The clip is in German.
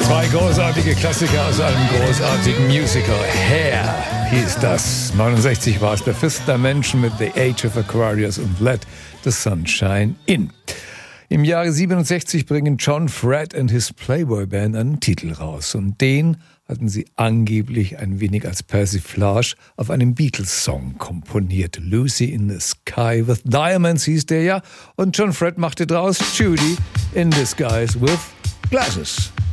Zwei großartige Klassiker aus einem großartigen Musical. Hair hieß das. 69 war es der Fifth Dimension mit The Age of Aquarius und Let the Sunshine In. Im Jahre 67 bringen John, Fred and his Playboy Band einen Titel raus. Und den hatten sie angeblich ein wenig als Persiflage auf einem Beatles-Song komponiert. Lucy in the Sky with Diamonds hieß der ja. Und John Fred machte draus Judy in Disguise with Glasses.